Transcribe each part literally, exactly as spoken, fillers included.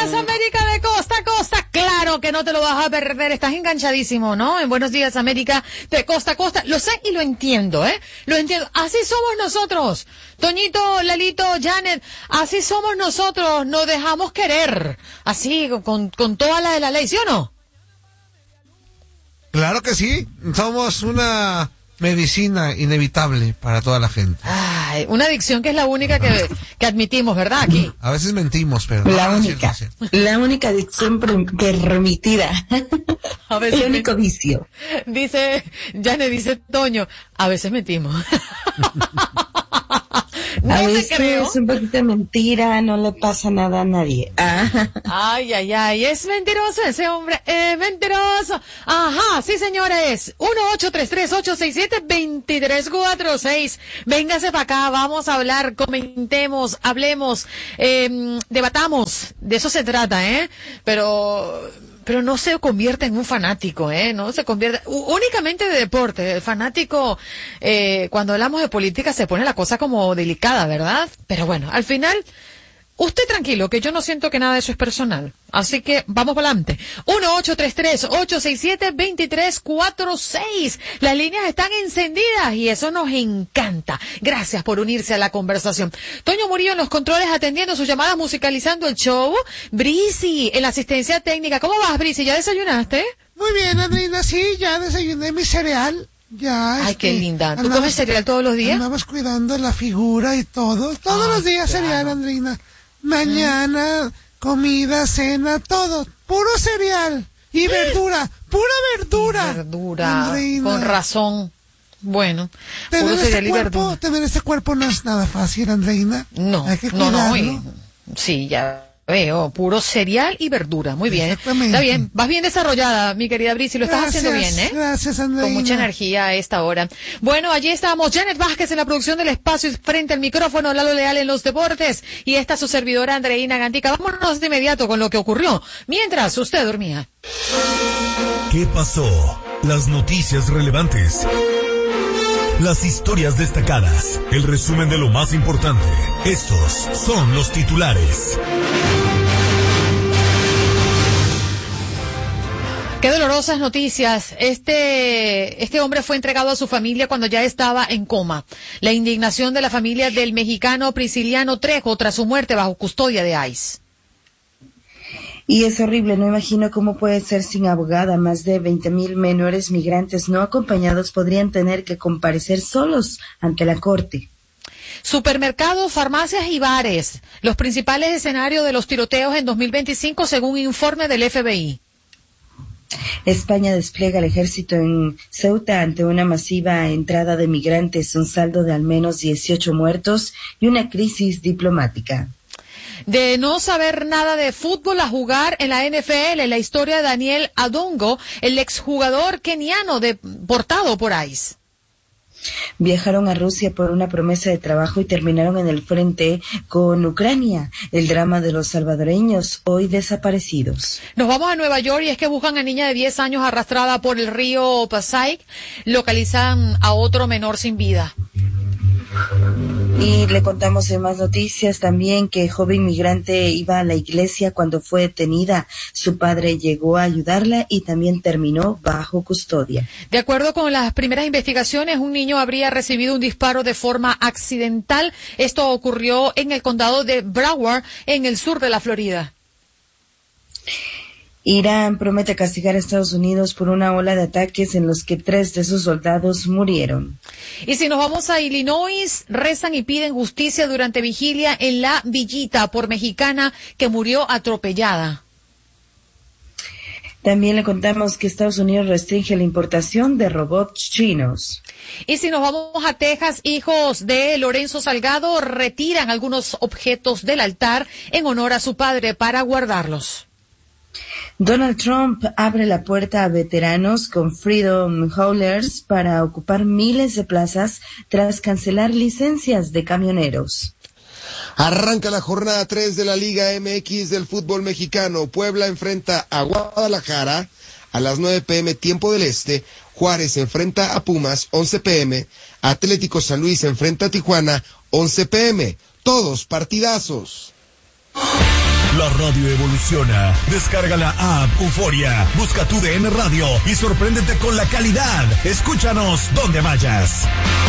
días, América de costa a costa. Claro que no te lo vas a perder. Estás enganchadísimo, ¿no? En Buenos Días, América de costa a costa. Lo sé y lo entiendo, ¿eh? Lo entiendo. Así somos nosotros. Toñito, Lalito, Janet, así somos nosotros. Nos dejamos querer. Así, con, con toda la de la ley, ¿sí o no? Claro que sí. Somos una medicina inevitable para toda la gente. Ay, una adicción que es la única que, que admitimos, ¿verdad? Aquí. A veces mentimos, pero la no, única, no es cierto, no es cierto. La única adicción permitida. A veces el único me... vicio. Dice, ya le dice Toño, a veces mentimos. No a te veces creo. Es un poquito de mentira, no le pasa nada a nadie. Ah. Ay, ay, ay, es mentiroso ese hombre, es mentiroso. Ajá, sí, señores. uno ocho tres tres, ocho seis siete, dos tres cuatro seis. Véngase para acá, vamos a hablar, comentemos, hablemos, eh, debatamos. De eso se trata, ¿eh? Pero... pero no se convierte en un fanático, ¿eh? No se convierte, únicamente de deporte. El fanático, eh, cuando hablamos de política se pone la cosa como delicada, ¿verdad? Pero bueno, al final, usted tranquilo, que yo no siento que nada de eso es personal. Así que vamos para adelante. uno ocho tres tres, ocho seis siete, dos tres cuatro seis. Las líneas están encendidas y eso nos encanta. Gracias por unirse a la conversación. Toño Murillo en los controles atendiendo sus llamadas, musicalizando el show. Brisi en la asistencia técnica. ¿Cómo vas, Brisi? ¿Ya desayunaste? Muy bien, Andreina, sí, ya desayuné mi cereal. Ya, Ay, este, qué linda. ¿Tú andamos, comes cereal todos los días? Andamos cuidando la figura y todo. Todos ah, los días claro. cereal, Andreina. Mañana... Mm. Comida, cena, todo, puro cereal y verdura, pura verdura. Y verdura, Andreina. Con razón. Bueno, tener puro cereal ese y cuerpo, verdura. tener ese cuerpo no es nada fácil, Andreina. No, hay que no, cuidarlo. no. Y, sí, ya veo, puro cereal y verdura. Muy bien. Está bien, vas bien desarrollada, mi querida Brisi, lo estás gracias, haciendo bien, ¿eh? Gracias, Andreina. Con mucha energía a esta hora. Bueno, allí estamos, Janet Vázquez en la producción del espacio y frente al micrófono, Lalo Leal en los deportes y esta su servidora Andreina Gantica. Vámonos de inmediato con lo que ocurrió mientras usted dormía. ¿Qué pasó? Las noticias relevantes. Las historias destacadas, el resumen de lo más importante. Estos son los titulares. Qué dolorosas noticias. Este, este hombre fue entregado a su familia cuando ya estaba en coma. La indignación de la familia del mexicano Prisciliano Trejo tras su muerte bajo custodia de ICE. Y es horrible, no imagino cómo puede ser sin abogada. Más de veinte mil menores migrantes no acompañados podrían tener que comparecer solos ante la corte. Supermercados, farmacias y bares, los principales escenarios de los tiroteos en dos mil veinticinco según informe del F B I. España despliega el ejército en Ceuta ante una masiva entrada de migrantes, un saldo de al menos dieciocho muertos y una crisis diplomática. De no saber nada de fútbol a jugar en la N F L, la historia de Daniel Adongo, el exjugador keniano deportado por ICE. Viajaron a Rusia por una promesa de trabajo y terminaron en el frente con Ucrania. El drama de los salvadoreños hoy desaparecidos. Nos vamos a Nueva York y es que buscan a niña de diez años arrastrada por el río Passaic. Localizan a otro menor sin vida. Y le contamos en más noticias también que joven migrante iba a la iglesia cuando fue detenida. Su padre llegó a ayudarla y también terminó bajo custodia. De acuerdo con las primeras investigaciones, un niño habría recibido un disparo de forma accidental. Esto ocurrió en el condado de Broward, en el sur de la Florida. Irán promete castigar a Estados Unidos por una ola de ataques en los que tres de sus soldados murieron. Y si nos vamos a Illinois, rezan y piden justicia durante vigilia en La Villita por mexicana que murió atropellada. También le contamos que Estados Unidos restringe la importación de robots chinos. Y si nos vamos a Texas, hijos de Lorenzo Salgado retiran algunos objetos del altar en honor a su padre para guardarlos. Donald Trump abre la puerta a veteranos con Freedom Haulers para ocupar miles de plazas tras cancelar licencias de camioneros. Arranca la jornada tres de la Liga M X del fútbol mexicano. Puebla enfrenta a Guadalajara a las nueve pe eme tiempo del este. Juárez enfrenta a Pumas, once pe eme. Atlético San Luis enfrenta a Tijuana, once pe eme. Todos partidazos. La radio evoluciona. Descarga la app Euforia, busca tu D N Radio y sorpréndete con la calidad. Escúchanos donde vayas.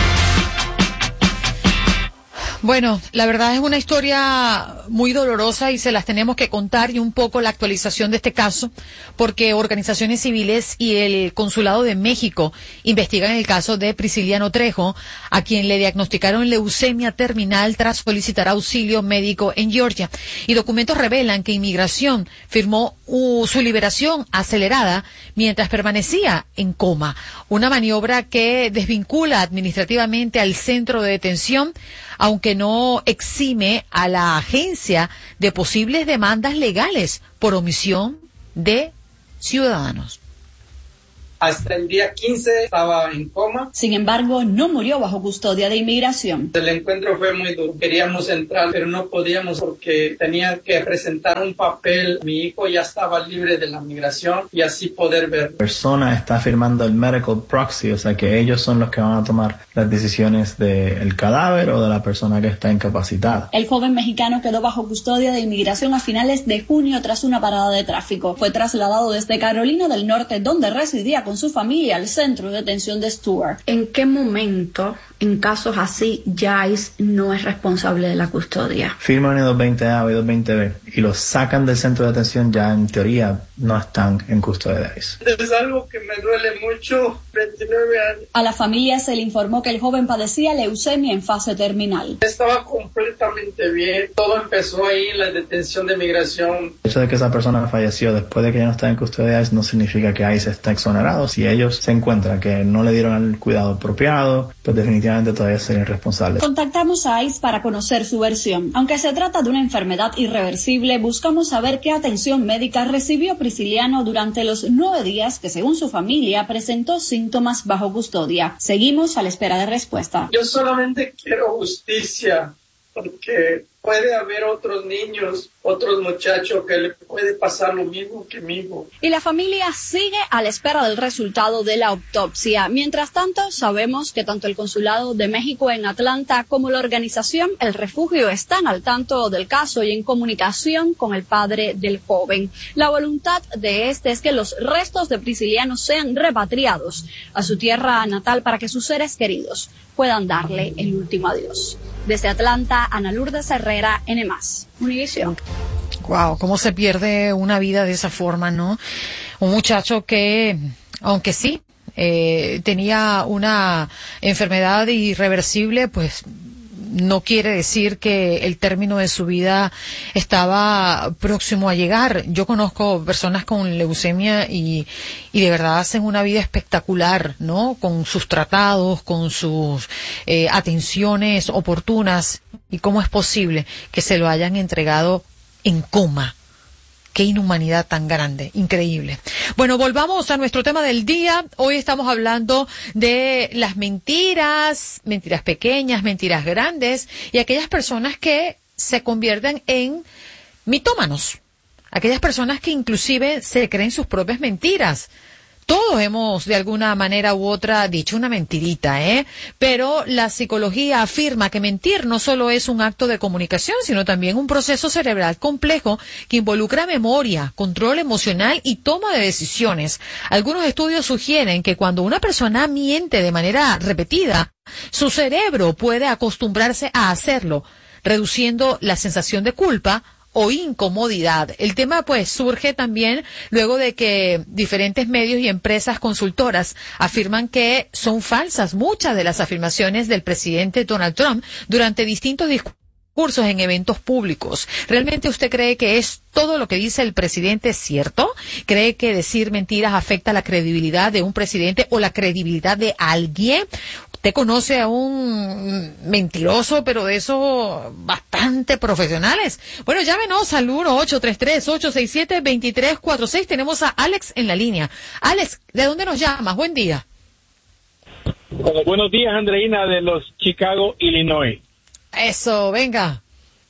Bueno, la verdad es una historia muy dolorosa y se las tenemos que contar, y un poco la actualización de este caso, porque organizaciones civiles y el Consulado de México investigan el caso de Prisciliano Trejo, a quien le diagnosticaron leucemia terminal tras solicitar auxilio médico en Georgia. Y documentos revelan que Inmigración firmó uh, su liberación acelerada mientras permanecía en coma, una maniobra que desvincula administrativamente al centro de detención, aunque no exime a la agencia de posibles demandas legales por omisión de ciudadanos. Hasta el día quince estaba en coma. Sin embargo, no murió bajo custodia de Inmigración. El encuentro fue muy duro. Queríamos entrar, pero no podíamos porque tenía que presentar un papel. Mi hijo ya estaba libre de la migración y así poder ver. La persona está firmando el medical proxy, o sea que ellos son los que van a tomar las decisiones del cadáver o de la persona que está incapacitada. El joven mexicano quedó bajo custodia de Inmigración a finales de junio tras una parada de tráfico. Fue trasladado desde Carolina del Norte, donde residía con su familia, al centro de detención de Stuart. ¿En qué momento, en casos así, ICE no es responsable de la custodia? Firman I doscientos veinte A o I doscientos veinte B y los sacan del centro de detención, ya en teoría no están en custodia de ICE. Es algo que me duele mucho. veintinueve años. A la familia se le informó que el joven padecía leucemia en fase terminal. Estaba completamente bien. Todo empezó ahí en la detención de migración. El hecho de que esa persona falleció después de que ya no está en custodia de ICE no significa que ICE está exonerado. Si ellos se encuentran que no le dieron el cuidado apropiado, pues definitivamente todavía serían responsables. Contactamos a ICE para conocer su versión. Aunque se trata de una enfermedad irreversible, buscamos saber qué atención médica recibió Prisciliano durante los nueve días que, según su familia, presentó síntomas bajo custodia. Seguimos a la espera de respuesta. Yo solamente quiero justicia, porque puede haber otros niños, otros muchachos que le puede pasar lo mismo que a mí. Y la familia sigue a la espera del resultado de la autopsia. Mientras tanto, sabemos que tanto el Consulado de México en Atlanta como la organización El Refugio están al tanto del caso y en comunicación con el padre del joven. La voluntad de este es que los restos de Prisciliano sean repatriados a su tierra natal para que sus seres queridos puedan darle el último adiós. Desde Atlanta, Ana Lourdes Herrera, N más, Univisión. Wow, cómo se pierde una vida de esa forma, ¿no? Un muchacho que, aunque sí, eh, tenía una enfermedad irreversible, pues no quiere decir que el término de su vida estaba próximo a llegar. Yo conozco personas con leucemia y, y de verdad hacen una vida espectacular, ¿no? Con sus tratados, con sus eh, atenciones oportunas. ¿Y cómo es posible que se lo hayan entregado en coma? Qué inhumanidad tan grande, increíble. Bueno, volvamos a nuestro tema del día. Hoy estamos hablando de las mentiras, mentiras pequeñas, mentiras grandes, y aquellas personas que se convierten en mitómanos. Aquellas personas que inclusive se creen sus propias mentiras. Todos hemos, de alguna manera u otra, dicho una mentirita, ¿eh? Pero la psicología afirma que mentir no solo es un acto de comunicación, sino también un proceso cerebral complejo que involucra memoria, control emocional y toma de decisiones. Algunos estudios sugieren que cuando una persona miente de manera repetida, su cerebro puede acostumbrarse a hacerlo, reduciendo la sensación de culpa o incomodidad. El tema pues surge también luego de que diferentes medios y empresas consultoras afirman que son falsas muchas de las afirmaciones del presidente Donald Trump durante distintos discursos en eventos públicos. ¿Realmente usted cree que es todo lo que dice el presidente cierto? ¿Cree que decir mentiras afecta la credibilidad de un presidente o la credibilidad de alguien? Usted conoce a un mentiroso, pero de esos bastante profesionales. Bueno, llámenos al uno ocho tres tres, ocho seis siete, dos tres cuatro seis. Tenemos a Alex en la línea. Alex, ¿de dónde nos llamas? Buen día. Bueno, buenos días, Andreina, de los Chicago, Illinois. Eso, venga.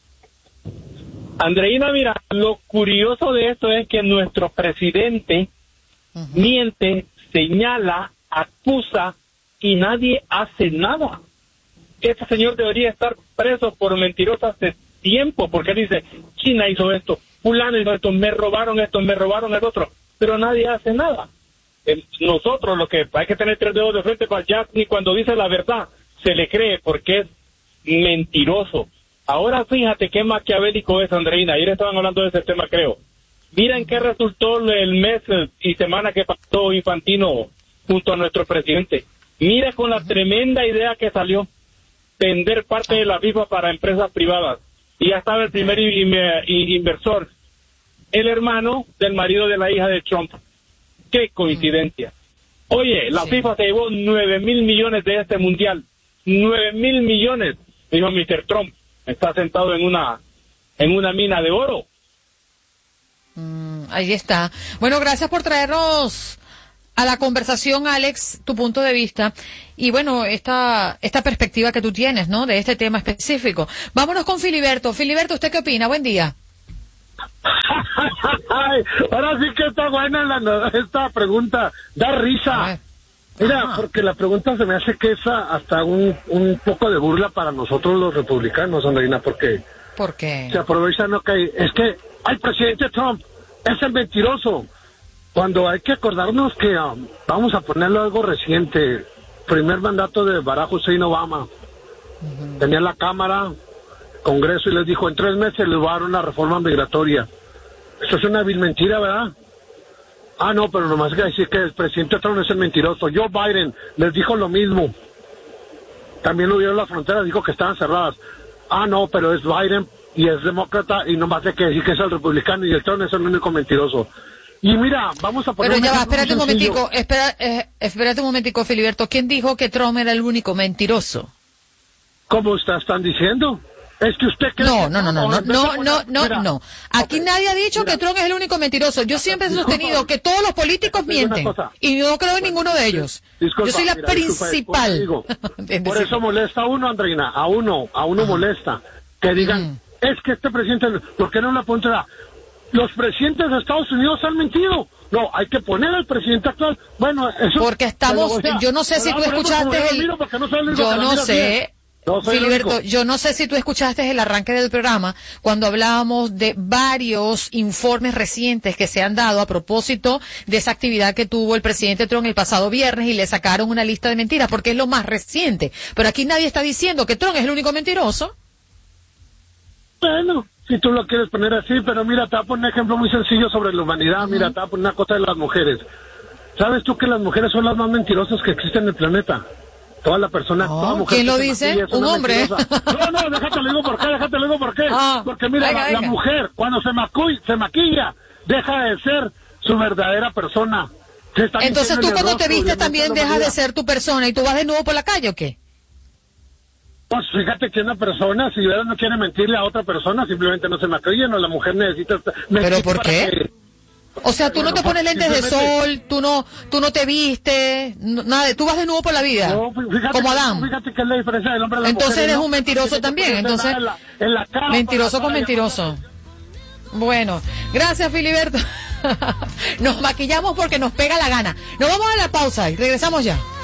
Andreina, mira, lo curioso de esto es que nuestro presidente uh-huh. miente, señala, acusa, y nadie hace nada. Este señor debería estar preso por mentiroso hace tiempo, porque él dice, China hizo esto, fulano y esto, me robaron esto, me robaron el otro, pero nadie hace nada. Eh, nosotros lo que hay que tener tres dedos de frente para allá, y cuando dice la verdad se le cree porque es mentiroso. Ahora fíjate qué maquiavélico es, Andreina. Ayer estaban hablando de ese tema, creo. Mira en qué resultó el mes y semana que pasó Infantino junto a nuestro presidente. Mira con la tremenda idea que salió, vender parte de la FIFA para empresas privadas. Y ya estaba el primer inversor, el hermano del marido de la hija de Trump. ¡Qué coincidencia! Oye, la sí. FIFA se llevó nueve mil millones de este mundial. nueve mil millones, dijo mister Trump. Está sentado en una en una mina de oro. Mm, ahí está. Bueno, gracias por traernos a la conversación, Alex, tu punto de vista y bueno, esta esta perspectiva que tú tienes, ¿no? De este tema específico. Vámonos con Filiberto. Filiberto, ¿usted qué opina? Buen día. Ahora sí que está buena la, esta pregunta, da risa. Mira, Ajá. porque la pregunta se me hace que es hasta un, un poco de burla para nosotros los republicanos, Andreina, porque ¿Por qué? se aprovechan, no que es que el presidente Trump es el mentiroso, cuando hay que acordarnos que um, vamos a ponerlo algo reciente, primer mandato de Barack Hussein Obama, uh-huh. tenía la Cámara, Congreso y les dijo en tres meses les va a dar una reforma migratoria. Eso es una vil mentira, ¿verdad? Ah, no, pero nomás hay que decir que el presidente Trump es el mentiroso. Joe Biden les dijo lo mismo. También abrieron las fronteras, dijo que estaban cerradas. Ah, no, pero es Biden y es demócrata y nomás hay que decir que es el republicano y el Trump es el único mentiroso. Y mira, vamos a poner... Pero ya va, espérate un momentico, espera, eh, espérate un momentico, Filiberto. ¿Quién dijo que Trump era el único mentiroso? ¿Cómo ustedes están diciendo? Es que usted cree no, que no, no, no, no, no, no, no, mira, no. Aquí okay. nadie ha dicho mira, que Trump es el único mentiroso. Yo siempre he sostenido que todos los políticos mienten y no creo en ninguno de ellos. Disculpa, Yo soy la mira, principal. Disculpa, digo, por eso molesta a uno, Andreina, a uno, a uno Ajá. molesta que digan, uh-huh. es que este presidente, ¿por qué no la apunta? Los presidentes de Estados Unidos han mentido. No, hay que poner al presidente actual. Bueno, eso. Porque estamos, o sea, yo no sé si tú escuchaste el, no yo no sé. No, Filiberto, yo no sé si tú escuchaste el arranque del programa cuando hablábamos de varios informes recientes que se han dado a propósito de esa actividad que tuvo el presidente Trump el pasado viernes y le sacaron una lista de mentiras porque es lo más reciente. Pero aquí nadie está diciendo que Trump es el único mentiroso. Bueno, si tú lo quieres poner así, pero mira, te voy a poner un ejemplo muy sencillo sobre la humanidad. Uh-huh. Mira, te voy a poner una cosa de las mujeres. ¿Sabes tú que las mujeres son las más mentirosas que existen en el planeta? Toda la persona, oh, toda mujer. ¿Quién lo dice? Un hombre. No, no, déjate lo digo por qué, déjate lo digo por qué. Ah, Porque mira, venga, la, venga. la mujer, cuando se, macu- se maquilla, deja de ser su verdadera persona. Entonces tú cuando te vistes también dejas de ser tu persona y tú vas de nuevo por la calle, ¿o qué? Pues fíjate que una persona, si no quiere mentirle a otra persona, simplemente no se maquilla, no, la mujer necesita... ¿Pero por qué? Que, O sea, tú bueno, no te pones lentes de sol, tú no tú no te vistes, no, nada, tú vas de nuevo por la vida, no, fíjate, como Adán. Fíjate que es la diferencia del hombre a la entonces mujer, eres ¿no? un mentiroso también, entonces, en la, en la cara, mentiroso con mentiroso. Bueno, gracias, Filiberto. Nos maquillamos porque nos pega la gana. Nos vamos a la pausa y regresamos ya.